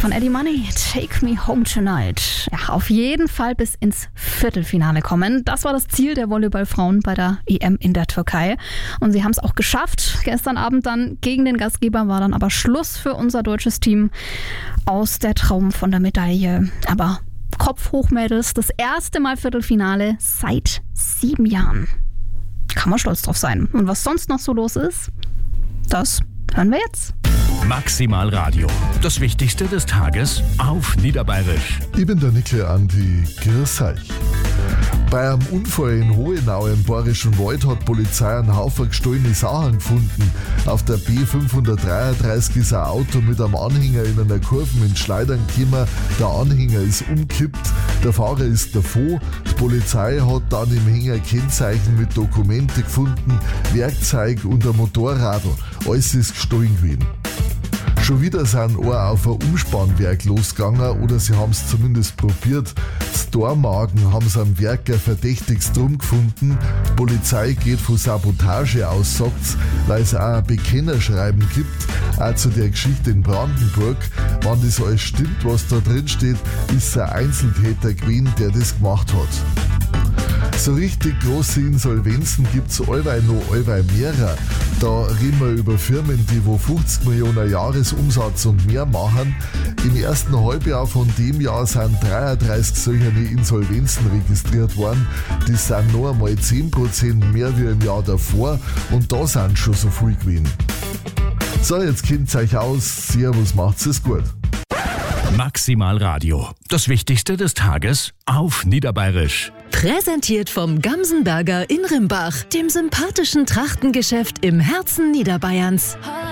von Eddie Money, Take Me Home Tonight. Ja, auf jeden Fall bis ins Viertelfinale kommen. Das war das Ziel der Volleyballfrauen bei der EM in der Türkei. Und sie haben es auch geschafft. Gestern Abend dann gegen den Gastgeber war dann aber Schluss für unser deutsches Team aus der Traum von der Medaille. Aber Kopf hoch, Mädels, das erste Mal Viertelfinale seit 7 Jahren. Kann man stolz drauf sein. Und was sonst noch so los ist, das hören wir jetzt. Maximal Radio. Das Wichtigste des Tages auf Niederbayerisch. Ich bin der Nickel Andi, grüß euch. Bei einem Unfall in Hohenau im Bayerischen Wald hat die Polizei einen Haufen gestohlene Sachen gefunden. Auf der B533 ist ein Auto mit einem Anhänger in einer Kurve ins Schleudern gekommen. Der Anhänger ist umkippt, der Fahrer ist davon. Die Polizei hat dann im Hänger Kennzeichen mit Dokumente gefunden, Werkzeug und ein Motorradl. Alles ist gestohlen gewesen. Schon wieder sind auch auf ein Umspannwerk losgegangen oder sie haben es zumindest probiert. Z Dormagen haben sie am Werk ein verdächtiges Drum gefunden. Die Polizei geht von Sabotage aus, sagt's, weil es auch ein Bekennerschreiben gibt, auch zu der Geschichte in Brandenburg. Wenn das alles stimmt, was da drin steht, ist es ein Einzeltäter gewesen, der das gemacht hat. So richtig große Insolvenzen gibt es allweil noch allweil mehrer. Da reden wir über Firmen, die 50 Millionen Jahresumsatz und mehr machen. Im ersten Halbjahr von dem Jahr sind 33 solche Insolvenzen registriert worden. Das sind noch einmal 10% mehr wie im Jahr davor und da sind schon so viel gewesen. So, jetzt kennt euch aus. Servus, macht's es gut. Maximal Radio. Das Wichtigste des Tages auf Niederbayerisch. Präsentiert vom Gamsenberger in Rimbach, dem sympathischen Trachtengeschäft im Herzen Niederbayerns.